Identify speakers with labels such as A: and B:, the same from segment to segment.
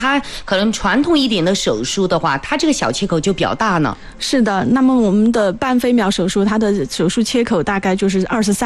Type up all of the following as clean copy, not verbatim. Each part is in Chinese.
A: 它可能传统一点的手术的话，它这个小切口就比较大呢？
B: 是的，那么我们的半飞秒手术，它的手术切口大概就是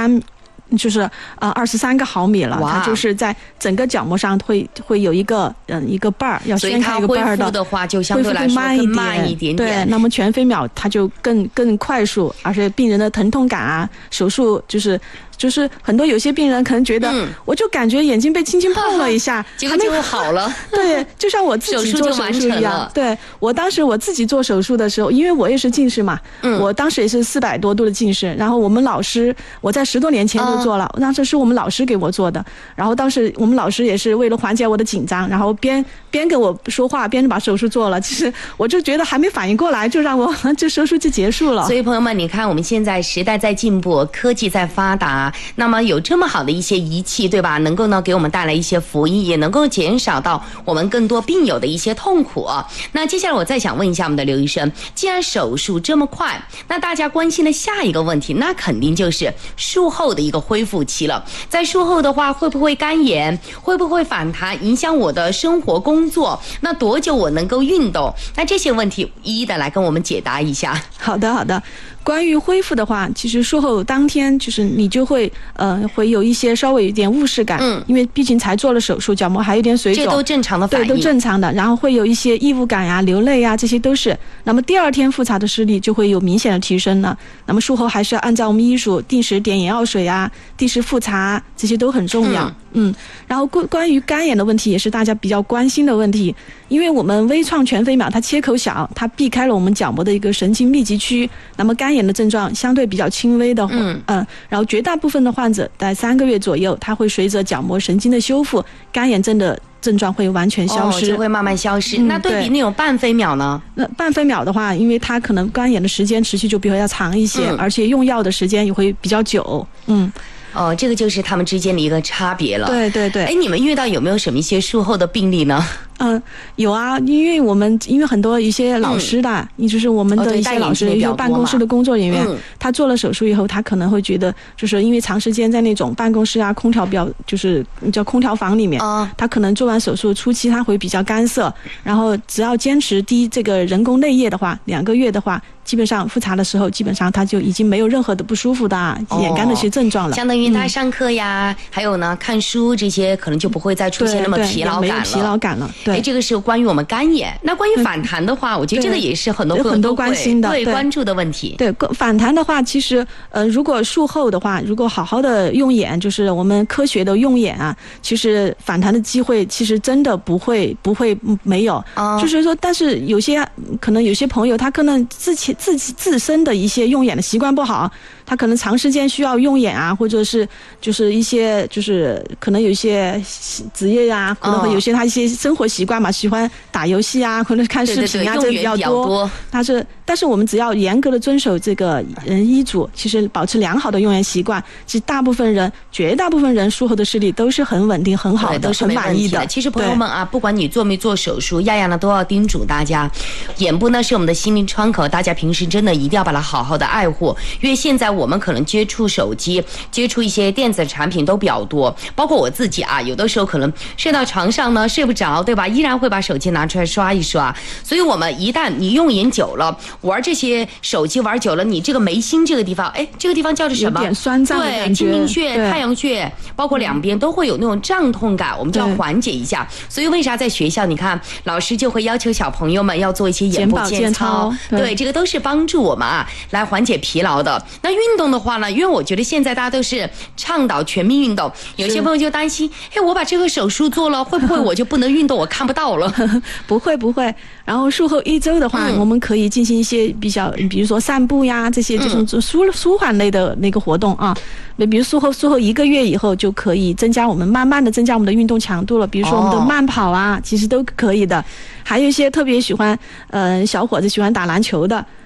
B: 23个毫米了，它就是在整个角膜上会有一个瓣儿，要掀开一个瓣儿的。
A: 所以它恢复的话就相对来说更慢一点点。
B: 对，那么全飞秒它就更快速，而且病人的疼痛感啊，手术就是很多有些病人可能觉得，我就感觉眼睛被轻轻碰了一下，
A: 结果就好了。
B: 对，就像我自己做手术一样。对，我当时我自己做手术的时候，因为我也是近视嘛，我当时也是400多度的近视，然后我们老师，我在10多年前就做了，当时是我们老师给我做的，然后当时我们老师也是为了缓解我的紧张，然后边跟我说话边把手术做了。其实我就觉得还没反应过来，就让我这手术就结束了。
A: 所以朋友们，你看我们现在时代在进步，科技在发达，那么有这么好的一些仪器，对吧？能够呢给我们带来一些福音，也能够减少到我们更多病友的一些痛苦。那接下来我再想问一下我们的刘医生，既然手术这么快，那大家关心的下一个问题，那肯定就是术后的一个恢复期了。在术后的话，会不会干眼？会不会反弹，影响我的生活工作？那多久我能够运动？那这些问题一一的来跟我们解答一下。
B: 好的。关于恢复的话，其实术后当天就是你就会有一些稍微有一点误视感，因为毕竟才做了手术，角膜还有点水肿，
A: 这都正常的反应，
B: 对，都正常的。然后会有一些异物感呀、流泪呀，这些都是。那么第二天复查的视力就会有明显的提升了。那么术后还是要按照我们医嘱定时点眼药水啊，定时复查，这些都很重要。然后关于干眼的问题也是大家比较关心的问题，因为我们微创全飞秒它切口小，它避开了我们角膜的一个神经密集区，那么干眼的症状相对比较轻微的，然后绝大部分的患者在3个月左右，它会随着角膜神经的修复，干眼症的症状会完全消失，
A: 就会慢慢消失。那对比那种半飞秒呢？
B: 那半飞秒的话，因为它可能干眼的时间持续就比较长一些，而且用药的时间也会比较久。
A: 这个就是他们之间的一个差别了。
B: 对。
A: 你们遇到有没有什么一些术后的病例呢？
B: 有啊，因为很多一些老师的，就是我们的一些老师，一些办公室的工作人员，他做了手术以后，他可能会觉得，就是因为长时间在那种办公室啊，空调就是叫空调房里面，他可能做完手术初期他会比较干涩，然后只要坚持滴这个人工泪液的话，2个月的话，基本上复查的时候，基本上他就已经没有任何的不舒服的眼干的一些症状了。
A: 相当于他上课呀，还有呢看书这些，可能就不会再出现那么疲劳感了。
B: 没有疲劳感了。对，
A: 这个是关于我们干眼。那关于反弹的话，我觉得这个也是很多
B: 很多关心的、
A: 关注的问题。
B: 对，反弹的话，其实如果术后的话，如果好好的用眼，就是我们科学的用眼啊，其实反弹的机会其实真的不会没有。就是说，但是可能有些朋友他可能自身的一些用眼的习惯不好，他可能长时间需要用眼啊，或者是就是一些就是可能有一些职业呀，可能会有些他一些生活习惯嘛，喜欢打游戏啊，或者看视频啊，这比较多。但是我们只要严格的遵守这个医嘱，其实保持良好的用眼习惯，其实绝大部分人术后的视力都是很稳定、很好的，
A: 都是
B: 很满意的。
A: 其实朋友们啊，不管你做没做手术，亚亚呢都要叮嘱大家，眼部呢是我们的心灵窗口，大家平时真的一定要把它好好的爱护，因为现在我们可能接触手机、接触一些电子产品都比较多，包括我自己啊，有的时候可能睡到床上呢睡不着，对吧？依然会把手机拿出来刷一刷。所以我们一旦你用眼久了，玩这些手机玩久了，你这个眉心这个地方，这个地方叫做什么？
B: 有点酸胀的感觉。
A: 对，睛明穴、太阳穴，包括两边都会有那种胀痛感，我们就要缓解一下。所以为啥在学校你看老师就会要求小朋友们要做一些眼部健操，对，这个都是帮助我们来缓解疲劳的。那运动的话呢，因为我觉得现在大家都是倡导全民运动，有些朋友就担心，我把这个手术做了，会不会我就不能运动，我看不到了？
B: 不会。然后术后1周的话，我们可以进行一些比如说散步呀，这种舒缓类的那个活动啊。比如术后1个月以后，就可以慢慢的增加我们的运动强度了。比如说我们的慢跑啊，其实都可以的。还有一些特别喜欢小伙子喜欢打篮球的，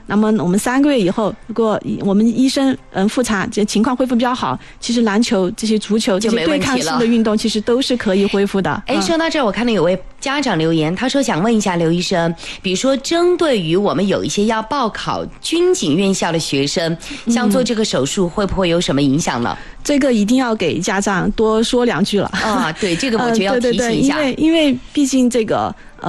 B: 那么我们3个月以后，如果我们医生复查这情况恢复比较好，其实篮球、这些足球、这些对抗性的运动，其实都是可以恢复的。
A: 说到这儿，我看到有位家长留言，他说想问一下刘医生，比如说针对于我们有一些要报考军警院校的学生，像做这个手术会不会有什么影响呢？
B: 这个一定要给家长多说2句了
A: 对，这个我就要提醒一下，
B: 因为毕竟这个